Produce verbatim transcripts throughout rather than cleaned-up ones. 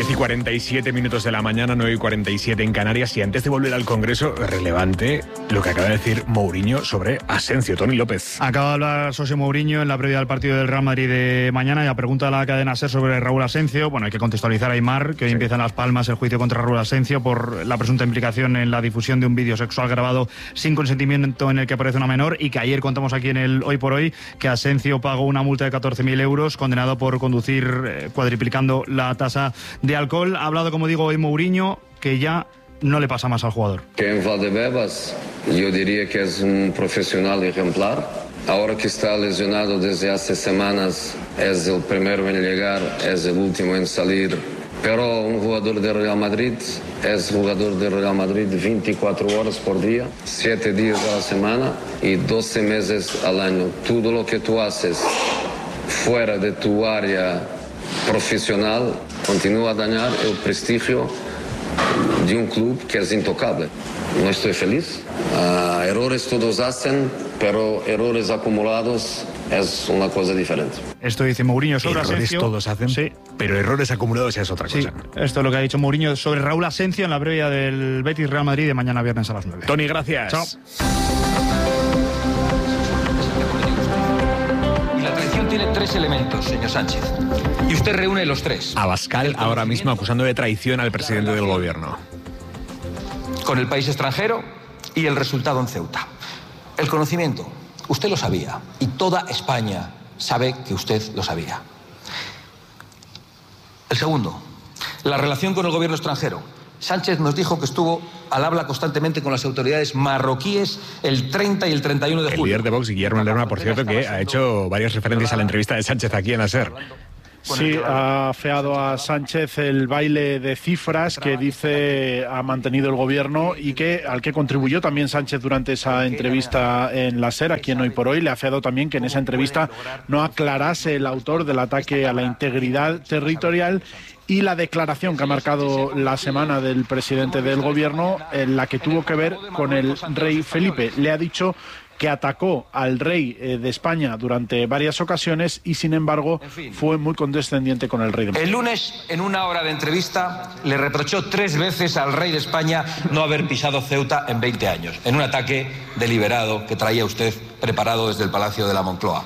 diez y cuarenta y siete minutos de la mañana, nueve y cuarenta y siete en Canarias. Y antes de volver al Congreso, relevante lo que acaba de decir Mourinho sobre Asensio. Tony López. Acaba de hablar José Mourinho en la previa del partido del Real Madrid de mañana y a pregunta de la cadena SER sobre Raúl Asensio. Bueno, hay que contextualizar a Aimar, que hoy sí. empieza en Las Palmas el juicio contra Raúl Asensio por la presunta implicación en la difusión de un vídeo sexual grabado sin consentimiento en el que aparece una menor, y que ayer contamos aquí en el Hoy por Hoy que Asensio pagó una multa de catorce mil euros, condenado por conducir eh, cuadriplicando la tasa de alcohol. Ha hablado, como digo, hoy Mourinho, que ya no le pasa más al jugador. Que en Valdebebas yo diría que es un profesional ejemplar. Ahora que está lesionado desde hace semanas, es el primero en llegar, es el último en salir. Pero un jugador de Real Madrid es jugador de Real Madrid veinticuatro horas por día, siete días a la semana y doce meses al año. Todo lo que tú haces fuera de tu área profesional continúa a dañar el prestigio de un club que es intocable. No estoy feliz. Uh, errores todos hacen, pero errores acumulados es una cosa diferente. Esto dice Mourinho sobre errores Asensio. Todos hacen, sí. pero errores acumulados es otra cosa. Sí, esto es lo que ha dicho Mourinho sobre Raúl Asensio en la previa del Betis Real Madrid de mañana viernes a las nueve. Tony, gracias. Chao. Tiene tres elementos, señor Sánchez, y usted reúne los tres. Abascal ahora mismo acusando de traición al presidente del gobierno. Con el país extranjero y el resultado en Ceuta. El conocimiento, usted lo sabía, y toda España sabe que usted lo sabía. El segundo, la relación con el gobierno extranjero. Sánchez nos dijo que estuvo al habla constantemente con las autoridades marroquíes el treinta y el treinta y uno de julio. El líder de Vox, Guillermo Lerma, por cierto, que ha hecho varias referencias a la entrevista de Sánchez aquí en la SER. Sí, ha afeado a Sánchez el baile de cifras que dice ha mantenido el gobierno y que al que contribuyó también Sánchez durante esa entrevista en la SER, aquí en Hoy por Hoy. Le ha afeado también que en esa entrevista no aclarase el autor del ataque a la integridad territorial y la declaración que ha marcado la semana del presidente del gobierno, en la que tuvo que ver con el rey Felipe. Le ha dicho que atacó al rey de España durante varias ocasiones y, sin embargo, fue muy condescendiente con el rey de España. El lunes, en una hora de entrevista, le reprochó tres veces al rey de España no haber pisado Ceuta en veinte años, en un ataque deliberado que traía usted preparado desde el Palacio de la Moncloa.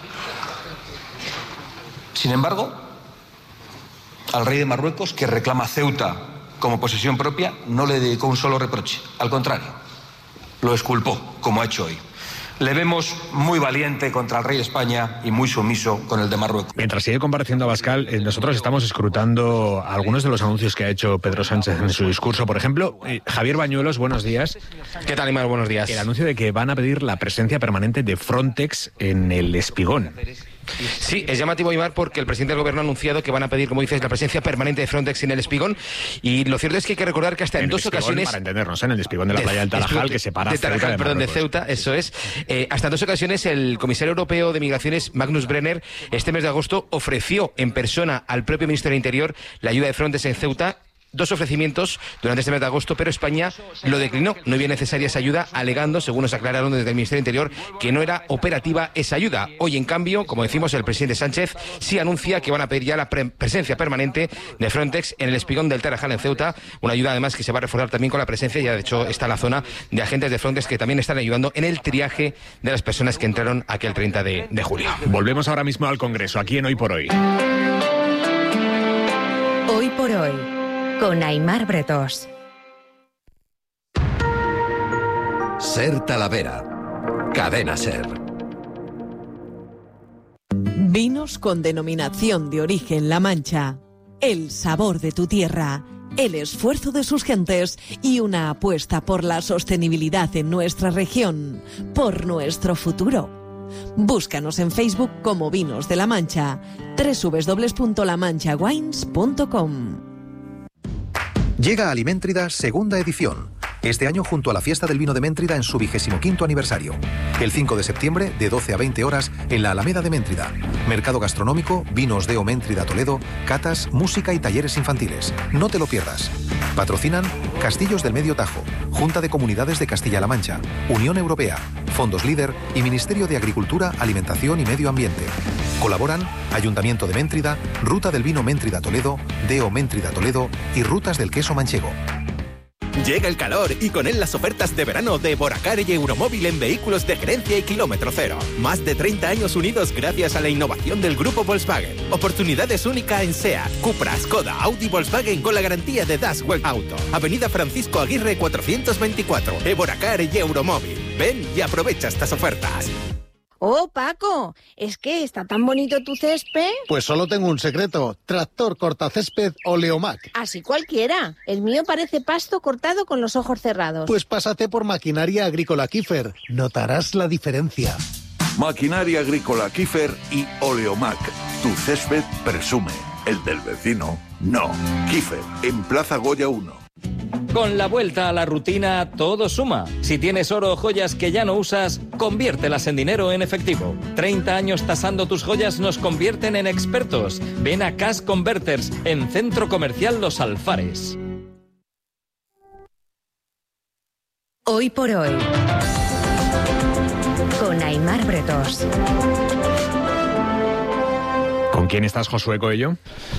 Sin embargo, al rey de Marruecos, que reclama Ceuta como posesión propia, no le dedicó un solo reproche. Al contrario, lo exculpó, como ha hecho hoy. Le vemos muy valiente contra el rey de España y muy sumiso con el de Marruecos. Mientras sigue compareciendo Abascal, eh, nosotros estamos escrutando algunos de los anuncios que ha hecho Pedro Sánchez en su discurso. Por ejemplo, eh, Javier Bañuelos, buenos días. ¿Qué tal, Aimar? Buenos días. El anuncio de que van a pedir la presencia permanente de Frontex en el Espigón. Sí, es llamativo, Aimar, porque el presidente del gobierno ha anunciado que van a pedir, como dices, la presencia permanente de Frontex en el Espigón, y lo cierto es que hay que recordar que hasta en, en dos Espigón, ocasiones... para entendernos, en el Espigón de la playa del Tarajal, que separa de Tarajal, Ceuta de perdón, de Marruecos. Ceuta, eso es. Eh, hasta en dos ocasiones el comisario europeo de Migraciones, Magnus Brenner, este mes de agosto ofreció en persona al propio ministro del Interior la ayuda de Frontex en Ceuta. Dos ofrecimientos durante este mes de agosto, pero España lo declinó. No había necesaria esa ayuda, alegando, según nos aclararon desde el Ministerio del Interior, que no era operativa esa ayuda. Hoy, en cambio, como decimos, el presidente Sánchez sí anuncia que van a pedir ya la pre presencia permanente de Frontex en el Espigón del Tarajal, en Ceuta. Una ayuda, además, que se va a reforzar también con la presencia, ya de hecho está la zona de agentes de Frontex que también están ayudando en el triaje de las personas que entraron aquí el treinta de julio. Volvemos ahora mismo al Congreso, aquí en Hoy por Hoy. Hoy por Hoy, con Aimar Bretós. SER Talavera. Cadena SER. Vinos con denominación de origen La Mancha. El sabor de tu tierra, el esfuerzo de sus gentes y una apuesta por la sostenibilidad en nuestra región, por nuestro futuro. Búscanos en Facebook como Vinos de La Mancha, doble u doble u doble u punto la mancha wines punto com. Llega Aliméntrida segunda edición. Este año junto a la fiesta del vino de Méntrida en su vigésimo quinto aniversario. El cinco de septiembre, de doce a veinte horas, en la Alameda de Méntrida. Mercado gastronómico, vinos de Méntrida Toledo, catas, música y talleres infantiles. No te lo pierdas. Patrocinan Castillos del Medio Tajo, Junta de Comunidades de Castilla-La Mancha, Unión Europea, Fondos Líder y Ministerio de Agricultura, Alimentación y Medio Ambiente. Colaboran Ayuntamiento de Méntrida, Ruta del Vino Méntrida Toledo, Deo Méntrida Toledo y Rutas del Queso Manchego. Llega el calor y con él las ofertas de verano de Boracar y Euromóvil en vehículos de gerencia y kilómetro cero. Más de treinta años unidos gracias a la innovación del grupo Volkswagen. Oportunidades únicas en SEAT, Cupra, Skoda, Audi, Volkswagen con la garantía de Das World Auto. Avenida Francisco Aguirre cuatrocientos veinticuatro. Boracar y Euromóvil. Ven y aprovecha estas ofertas. Oh, Paco, es que está tan bonito tu césped. Pues solo tengo un secreto, tractor cortacésped Oleomac. Así cualquiera. El mío parece pasto cortado con los ojos cerrados. Pues pásate por Maquinaria Agrícola Kiefer, notarás la diferencia. Maquinaria Agrícola Kiefer y Oleomac. Tu césped presume, el del vecino no. Kiefer, en Plaza Goya uno. Con la vuelta a la rutina, todo suma. Si tienes oro o joyas que ya no usas, conviértelas en dinero en efectivo. treinta años tasando tus joyas nos convierten en expertos. Ven a Cash Converters, en Centro Comercial Los Alfares. Hoy por hoy, con Aimar Bretós. ¿Con quién estás, Josué Coello?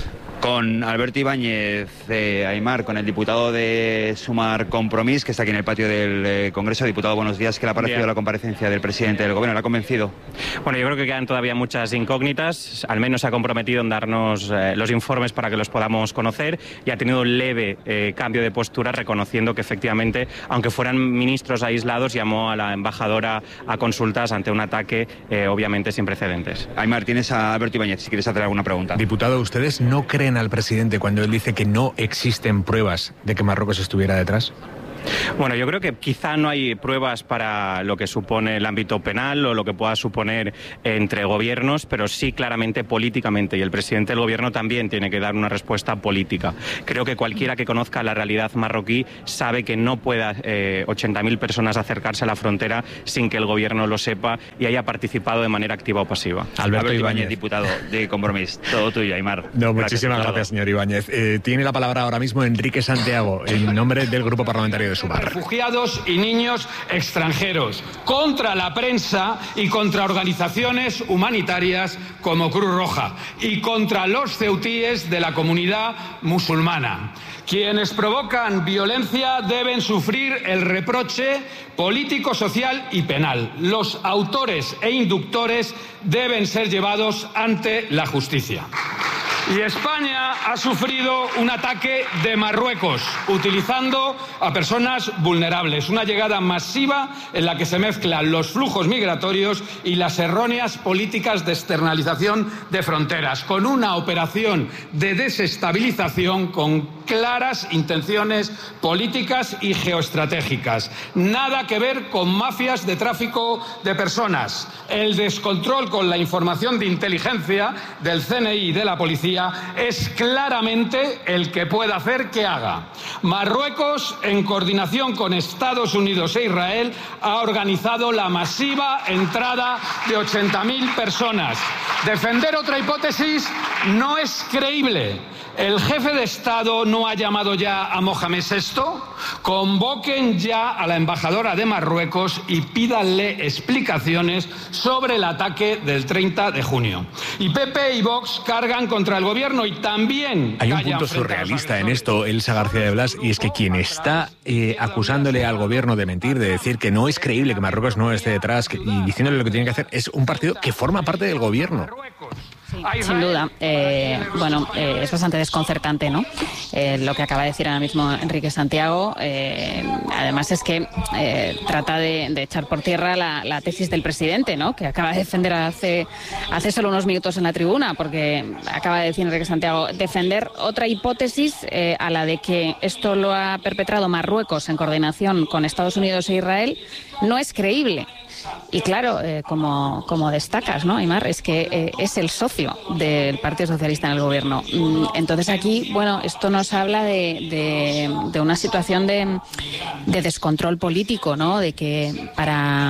Con Alberto Ibáñez, eh, Aimar, con el diputado de Sumar Compromís, que está aquí en el patio del eh, Congreso. Diputado, buenos días. ¿Qué le ha parecido Bien. la comparecencia del presidente del Gobierno? ¿Le ha convencido? Bueno, yo creo que quedan todavía muchas incógnitas. Al menos se ha comprometido en darnos eh, los informes para que los podamos conocer y ha tenido un leve eh, cambio de postura, reconociendo que efectivamente, aunque fueran ministros aislados, llamó a la embajadora a consultas ante un ataque eh, obviamente sin precedentes. Aimar, tienes a Alberto Ibáñez, si quieres hacer alguna pregunta. Diputado, ¿ustedes no creen al presidente cuando él dice que no existen pruebas de que Marruecos estuviera detrás? Bueno, yo creo que quizá no hay pruebas para lo que supone el ámbito penal o lo que pueda suponer entre gobiernos, pero sí claramente políticamente, y el presidente del gobierno también tiene que dar una respuesta política. Creo que cualquiera que conozca la realidad marroquí sabe que no pueda eh, ochenta mil personas acercarse a la frontera sin que el gobierno lo sepa y haya participado de manera activa o pasiva. Alberto, Alberto Ibáñez, Ibáñez, diputado de Compromís. Todo tuyo, Aimar. No, muchísimas gracias, gracias señor Ibáñez. Eh, tiene la palabra ahora mismo Enrique Santiago, en nombre del Grupo Parlamentario de Sumar. Refugiados y niños extranjeros, contra la prensa y contra organizaciones humanitarias como Cruz Roja y contra los ceutíes de la comunidad musulmana. Quienes provocan violencia deben sufrir el reproche político, social y penal. Los autores e inductores deben ser llevados ante la justicia. Y España ha sufrido un ataque de Marruecos, utilizando a personas vulnerables. Una llegada masiva en la que se mezclan los flujos migratorios y las erróneas políticas de externalización de fronteras, con una operación de desestabilización con claras intenciones políticas y geoestratégicas. Nada que ver con mafias de tráfico de personas. El descontrol con la información de inteligencia del C N I y de la policía es claramente el que puede hacer que haga. Marruecos, en coordinación con Estados Unidos e Israel, ha organizado la masiva entrada de ochenta mil personas. Defender otra hipótesis no es creíble. ¿El jefe de Estado no ha llamado ya a Mohamed sexto? Convoquen ya a la embajadora de Marruecos y pídanle explicaciones sobre el ataque del treinta de junio. Y P P y Vox cargan contra el gobierno y también... Hay un punto surrealista en esto, Elsa García de Blas, y es que quien está eh, acusándole al gobierno de mentir, de decir que no es creíble que Marruecos no esté detrás que, y diciéndole lo que tiene que hacer, es un partido que forma parte del gobierno. Sí, sin duda. Eh, bueno, eh, es bastante desconcertante, ¿no? Eh, lo que acaba de decir ahora mismo Enrique Santiago. Eh, además es que eh, trata de, de echar por tierra la, la tesis del presidente, ¿no? Que acaba de defender hace, hace solo unos minutos en la tribuna, porque acaba de decir Enrique Santiago, defender otra hipótesis eh, a la de que esto lo ha perpetrado Marruecos en coordinación con Estados Unidos e Israel, no es creíble. Y claro, eh, como, como destacas, ¿no, Aimar? Es que eh, es el socio del Partido Socialista en el gobierno. Entonces aquí, bueno, esto nos habla de, de, de una situación de, de descontrol político, ¿no? De que para...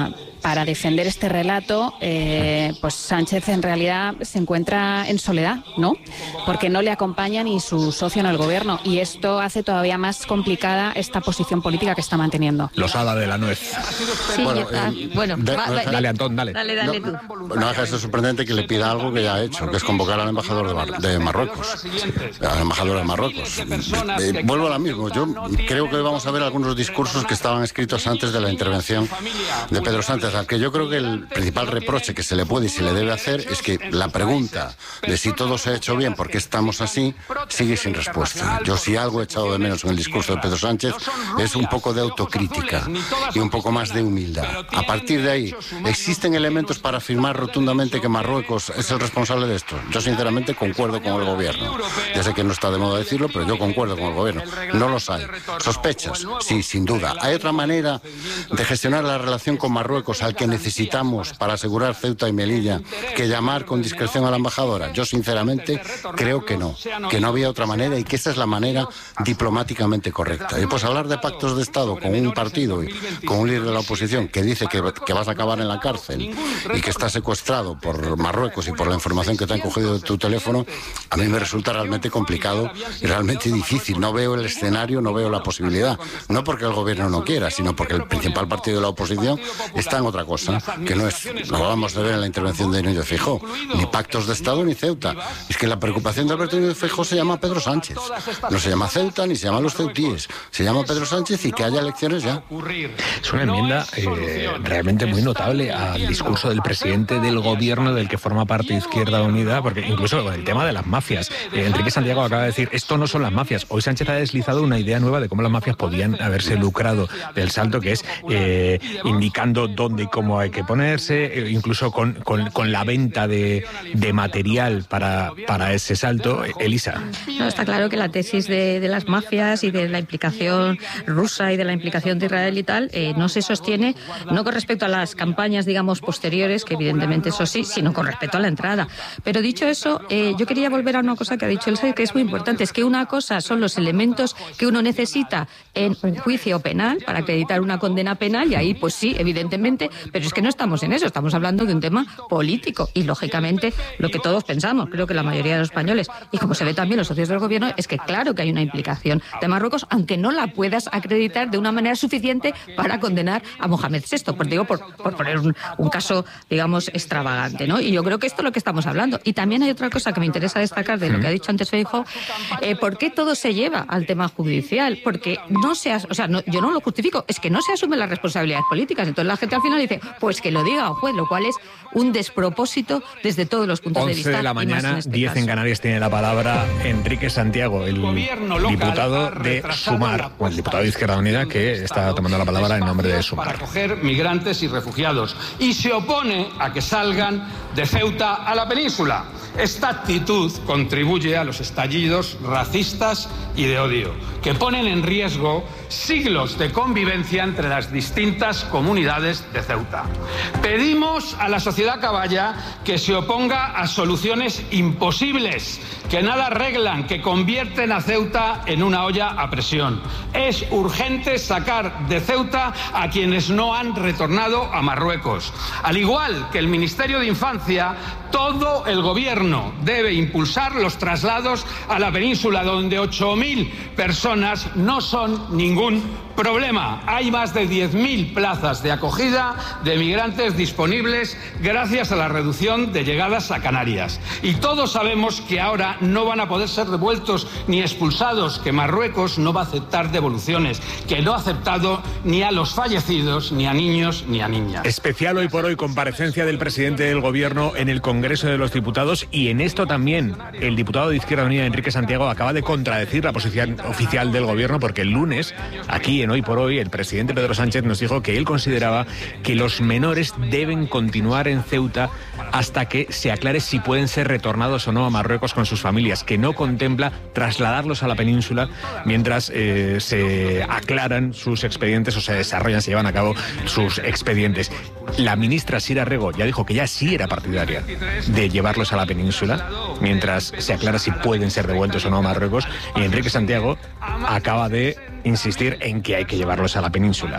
para defender este relato, eh, pues Sánchez en realidad se encuentra en soledad, ¿no? Porque no le acompaña ni su socio en el gobierno, y esto hace todavía más complicada esta posición política que está manteniendo. Losada de la nuez. Sí, bueno, eh, bueno de, va, va, dale, Antón, dale. Dale, dale tú. No, no deja de ser sorprendente que le pida algo que ya ha hecho, que es convocar al embajador de, Mar de Marruecos, al embajador de Marruecos. Eh, vuelvo a lo mismo. Yo creo que hoy vamos a ver algunos discursos que estaban escritos antes de la intervención de Pedro Sánchez, al que yo creo que el principal reproche que se le puede y se le debe hacer es que la pregunta de si todo se ha hecho bien, por qué estamos así, sigue sin respuesta. Yo si algo he echado de menos en el discurso de Pedro Sánchez es un poco de autocrítica y un poco más de humildad. A partir de ahí, ¿existen elementos para afirmar rotundamente que Marruecos es el responsable de esto? Yo sinceramente concuerdo con el gobierno. Ya sé que no está de moda decirlo, pero yo concuerdo con el gobierno. No los hay. ¿Sospechas? Sí, sin duda. ¿Hay otra manera de gestionar la relación con Marruecos al que necesitamos para asegurar Ceuta y Melilla que llamar con discreción a la embajadora? Yo sinceramente creo que no, que no había otra manera y que esa es la manera diplomáticamente correcta. Y pues hablar de pactos de Estado con un partido y con un líder de la oposición que dice que, que vas a acabar en la cárcel y que está secuestrado por Marruecos y por la información que te han cogido de tu teléfono, a mí me resulta realmente complicado y realmente difícil. No veo el escenario, no veo la posibilidad. No porque el gobierno no quiera, sino porque el principal partido de la oposición está en otra cosa, que no es, lo vamos a ver en la intervención de Núñez Feijóo, ni pactos de Estado ni Ceuta. Es que la preocupación de Alberto Núñez Feijóo se llama Pedro Sánchez. No se llama Ceuta ni se llama los ceutíes. Se llama Pedro Sánchez y que haya elecciones ya. Es una enmienda eh, realmente muy notable al discurso del presidente del gobierno del que forma parte Izquierda Unida, porque incluso con el tema de las mafias, eh, Enrique Santiago acaba de decir, esto no son las mafias. Hoy Sánchez ha deslizado una idea nueva de cómo las mafias podían haberse lucrado del salto, que es eh, indicando dónde y cómo hay que ponerse, eh, incluso con, con, con la venta de, de material para, para ese salto. Elisa. No, está claro que la tesis de, de las mafias y de la implicación rusa y de la implicación de Israel y tal, eh, no se sostiene, no con respecto a las campañas, digamos, posteriores, que evidentemente eso sí, sino con respecto a la entrada. Pero dicho eso, eh, yo quería volver a una cosa que ha dicho Elsa, que es muy importante, es que una cosa son los elementos que uno necesita en un juicio penal para acreditar una condena penal, y ahí pues sí, evidentemente, pero es que no estamos en eso, estamos hablando de un tema político y lógicamente lo que todos pensamos, creo que la mayoría de los españoles, y como se ve también los socios del gobierno, es que claro que hay una implicación de Marruecos, aunque no la puedas acreditar de una manera suficiente para condenar a Mohamed sexto, pues digo, por, por poner un, un caso, digamos, extravagante, ¿no? Y yo creo que esto es lo que estamos hablando. Y también hay otra cosa que me interesa destacar de lo que ha dicho antes Feijóo, eh, ¿por qué todo se lleva al tema judicial? Porque no se, as- o sea, no, yo no lo justifico, es que no se asumen las responsabilidades políticas. Entonces la gente al final dice, pues que lo diga un juez, lo cual es un despropósito desde todos los puntos de vista. once de la mañana, este diez en Canarias, tiene la palabra Enrique Santiago, el diputado de Sumar, o el diputado de Izquierda Unida que está tomando la palabra en nombre de Sumar. Para acoger migrantes y refugiados y se opone a que salgan de Ceuta a la península. Esta actitud contribuye a los estallidos racistas y de odio, que ponen en riesgo siglos de convivencia entre las distintas comunidades de Ceuta. Pedimos a la sociedad caballa que se oponga a soluciones imposibles, que nada arreglan, que convierten a Ceuta en una olla a presión. Es urgente sacar de Ceuta a quienes no han retornado a Marruecos. Al igual que el Ministerio de Infancia, todo el gobierno debe impulsar los traslados a la península, donde ocho mil personas no son ningún problema. Hay más de diez mil plazas de acogida de migrantes disponibles gracias a la reducción de llegadas a Canarias. Y todos sabemos que ahora no van a poder ser devueltos ni expulsados, que Marruecos no va a aceptar devoluciones, que no ha aceptado ni a los fallecidos, ni a niños, ni a niñas. Especial hoy por hoy, comparecencia del presidente del gobierno en el Congreso de los Diputados, y en esto también el diputado de Izquierda Unida, Enrique Santiago, acaba de contradecir la posición oficial del gobierno, porque el lunes, aquí en Hoy por Hoy, el presidente Pedro Sánchez nos dijo que él consideraba que los menores deben continuar en Ceuta hasta que se aclare si pueden ser retornados o no a Marruecos con sus familias, que no contempla trasladarlos a la península mientras eh, se aclaran sus expedientes o se desarrollan, se llevan a cabo sus expedientes. La ministra Sira Rego ya dijo que ya sí era partidaria de llevarlos a la península, mientras se aclara si pueden ser devueltos o no a Marruecos, y Enrique Santiago acaba de insistir en que hay que llevarlos a la península.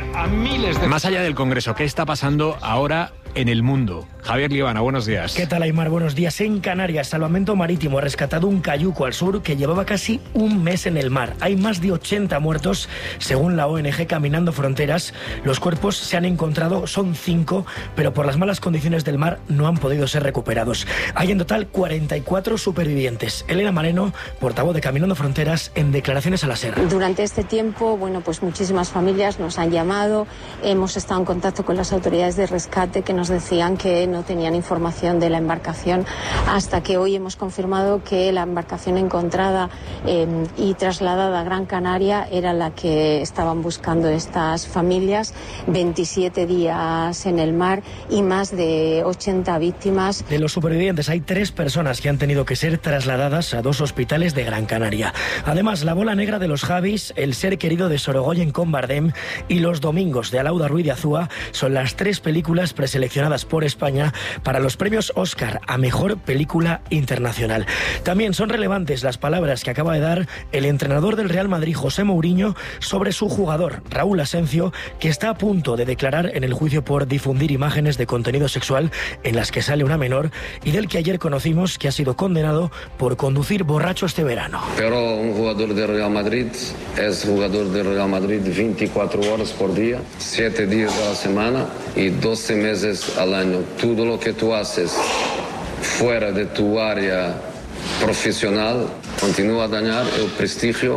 Más allá del Congreso, ¿qué está pasando ahora en el mundo? Javier Liebana, buenos días. ¿Qué tal, Aimar? Buenos días. En Canarias, Salvamento Marítimo ha rescatado un cayuco al sur que llevaba casi un mes en el mar. Hay más de ochenta muertos, según la O N G Caminando Fronteras. Los cuerpos se han encontrado, son cinco, pero por las malas condiciones del mar no han podido ser recuperados. Hay en total cuarenta y cuatro supervivientes. Elena Moreno, portavoz de Caminando Fronteras, en declaraciones a la SER. Durante este tiempo, bueno, pues muchísimas familias nos han llamado, hemos estado en contacto con las autoridades de rescate que nos decían que no tenían información de la embarcación, hasta que hoy hemos confirmado que la embarcación encontrada eh, y trasladada a Gran Canaria era la que estaban buscando estas familias. veintisiete días en el mar y más de ochenta víctimas. De los supervivientes hay tres personas que han tenido que ser trasladadas a dos hospitales de Gran Canaria. Además, La bola negra de los Javis, El ser querido de Sorogoyen con Bardem y Los domingos de Alauda Ruiz de Azúa son las tres películas preseleccionadas por España para los premios Oscar a Mejor Película Internacional. También son relevantes las palabras que acaba de dar el entrenador del Real Madrid, José Mourinho, sobre su jugador, Raúl Asencio, que está a punto de declarar en el juicio por difundir imágenes de contenido sexual en las que sale una menor y del que ayer conocimos que ha sido condenado por conducir borracho este verano. Pero un jugador del Real Madrid es jugador del Real Madrid veinticuatro horas por día, siete días a la semana y doce meses al año. Todo lo que tú haces fuera de tu área profesional continúa a dañar el prestigio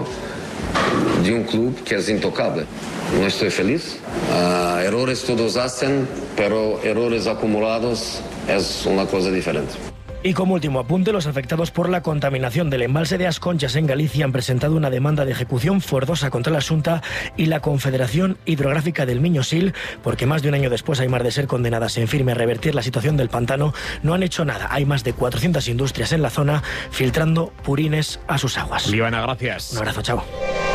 de un club que es intocable. No estoy feliz. Uh, errores todos hacen, pero errores acumulados es una cosa diferente. Y como último apunte, los afectados por la contaminación del embalse de As Conchas en Galicia han presentado una demanda de ejecución forzosa contra la Xunta y la Confederación Hidrográfica del Miño-Sil, porque más de un año después, Aimar, de ser condenadas en firme a revertir la situación del pantano, no han hecho nada. Hay más de cuatrocientas industrias en la zona filtrando purines a sus aguas. Líbana, gracias. Un abrazo, chao.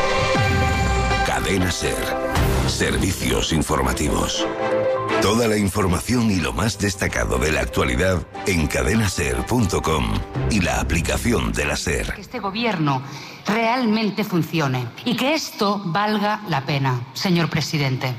Cadena SER. Servicios informativos. Toda la información y lo más destacado de la actualidad en cadena ser punto com y la aplicación de la SER. Que este gobierno realmente funcione y que esto valga la pena, señor presidente.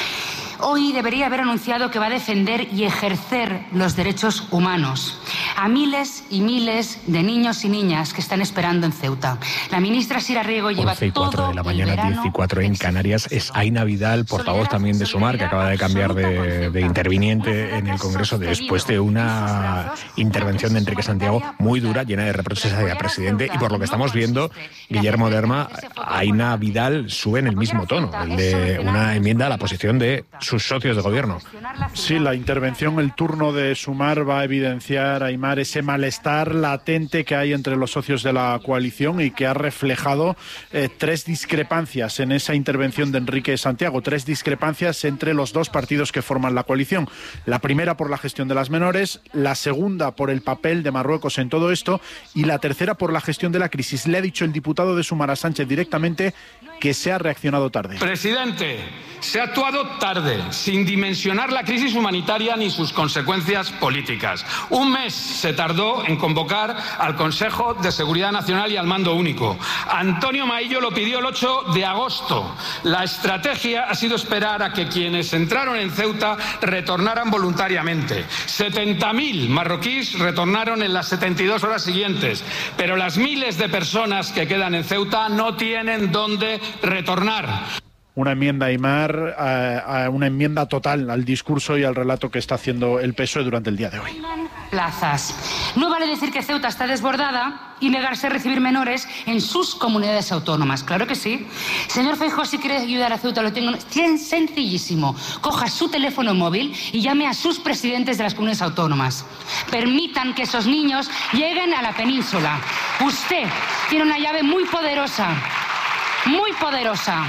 Hoy debería haber anunciado que va a defender y ejercer los derechos humanos a miles y miles de niños y niñas que están esperando en Ceuta. La ministra Sira Riego lleva once y cuatro todo de la mañana, el verano diez y cuatro en Canarias. Es Aina Vidal, portavoz también de Sumar, que acaba de cambiar de, de interviniente en el Congreso después de una intervención de Enrique Santiago muy dura, llena de reproches hacia el presidente. Y por lo que estamos viendo, Guillermo Lerma, Aina Vidal sube en el mismo tono, el de una enmienda a la posición de sus socios de gobierno. Sí, la intervención, el turno de Sumar va a evidenciar, Aimar, ese malestar latente que hay entre los socios de la coalición y que ha reflejado eh, tres discrepancias en esa intervención de Enrique Santiago, tres discrepancias entre los dos partidos que forman la coalición. La primera por la gestión de las menores, la segunda por el papel de Marruecos en todo esto y la tercera por la gestión de la crisis. Le ha dicho el diputado de Sumar a Sánchez directamente que se ha reaccionado tarde. Presidente, se ha actuado tarde, sin dimensionar la crisis humanitaria ni sus consecuencias políticas. Un mes se tardó en convocar al Consejo de Seguridad Nacional y al Mando Único. Antonio Maillo lo pidió el ocho de agosto. La estrategia ha sido esperar a que quienes entraron en Ceuta retornaran voluntariamente. setenta mil marroquíes retornaron en las setenta y dos horas siguientes, pero las miles de personas que quedan en Ceuta no tienen dónde retornar. Una enmienda, Aimar, a, a una enmienda total al discurso y al relato que está haciendo el P S O E durante el día de hoy. Plazas. No vale decir que Ceuta está desbordada y negarse a recibir menores en sus comunidades autónomas. Claro que sí. Señor Feijóo, si quiere ayudar a Ceuta, lo tengo bien sencillísimo. Coja su teléfono móvil y llame a sus presidentes de las comunidades autónomas. Permitan que esos niños lleguen a la península. Usted tiene una llave muy poderosa, muy poderosa.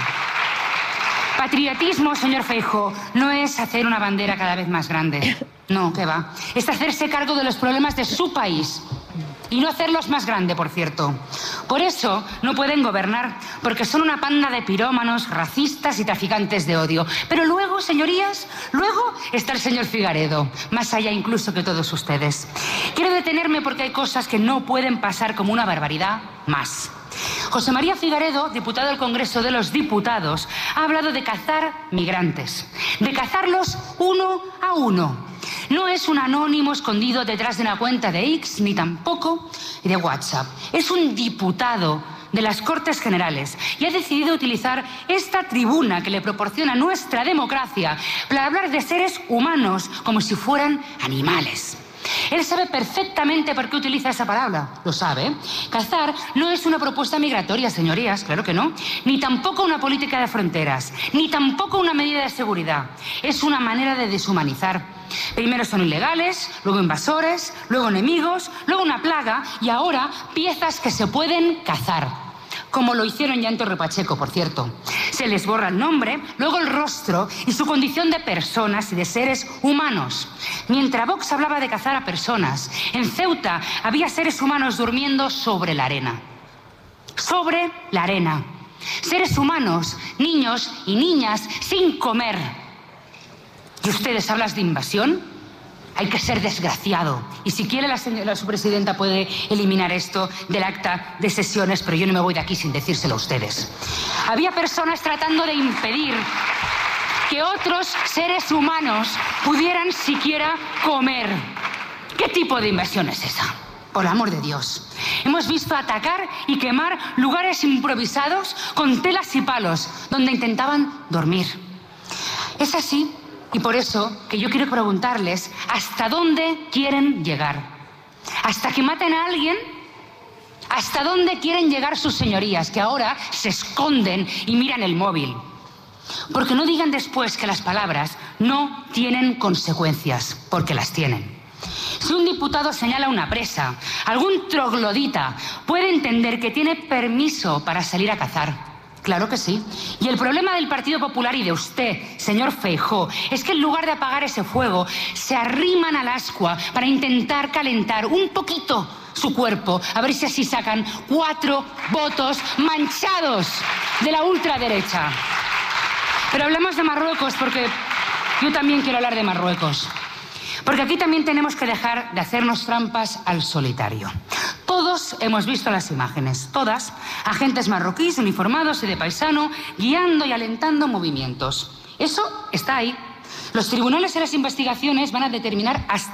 Patriotismo, señor Feijóo, no es hacer una bandera cada vez más grande. No, ¿qué va? Es hacerse cargo de los problemas de su país. Y no hacerlos más grande, por cierto. Por eso no pueden gobernar, porque son una panda de pirómanos, racistas y traficantes de odio. Pero luego, señorías, luego está el señor Figaredo, más allá incluso que todos ustedes. Quiero detenerme porque hay cosas que no pueden pasar como una barbaridad más. José María Figaredo, diputado del Congreso de los Diputados, ha hablado de cazar migrantes, de cazarlos uno a uno. No es un anónimo escondido detrás de una cuenta de X, ni tampoco de WhatsApp. Es un diputado de las Cortes Generales y ha decidido utilizar esta tribuna que le proporciona nuestra democracia para hablar de seres humanos como si fueran animales. Él sabe perfectamente por qué utiliza esa palabra, lo sabe. Cazar no es una propuesta migratoria, señorías, claro que no. Ni tampoco una política de fronteras, ni tampoco una medida de seguridad. Es una manera de deshumanizar. Primero son ilegales, luego invasores, luego enemigos, luego una plaga y ahora piezas que se pueden cazar. Como lo hicieron ya en Torre Pacheco, por cierto. Se les borra el nombre, luego el rostro y su condición de personas y de seres humanos. Mientras Vox hablaba de cazar a personas, en Ceuta había seres humanos durmiendo sobre la arena. Sobre la arena. Seres humanos, niños y niñas sin comer. ¿Y ustedes hablan de invasión? Hay que ser desgraciado. Y si quiere la señora, su presidenta puede eliminar esto del acta de sesiones, pero yo no me voy de aquí sin decírselo a ustedes. Había personas tratando de impedir que otros seres humanos pudieran siquiera comer. ¿Qué tipo de invasión es esa? Por amor de Dios. Hemos visto atacar y quemar lugares improvisados con telas y palos donde intentaban dormir. Es así. Y por eso que yo quiero preguntarles hasta dónde quieren llegar. ¿Hasta que maten a alguien? ¿Hasta dónde quieren llegar sus señorías, que ahora se esconden y miran el móvil? Porque no digan después que las palabras no tienen consecuencias, porque las tienen. Si un diputado señala a una presa, algún troglodita puede entender que tiene permiso para salir a cazar. Claro que sí. Y el problema del Partido Popular y de usted, señor Feijóo, es que en lugar de apagar ese fuego, se arriman al ascua para intentar calentar un poquito su cuerpo, a ver si así sacan cuatro votos manchados de la ultraderecha. Pero hablamos de Marruecos porque yo también quiero hablar de Marruecos. Porque aquí también tenemos que dejar de hacernos trampas al solitario. Todos hemos visto las imágenes, todas, agentes marroquíes uniformados y de paisano, guiando y alentando movimientos. Eso está ahí. Los tribunales y las investigaciones van a determinar hasta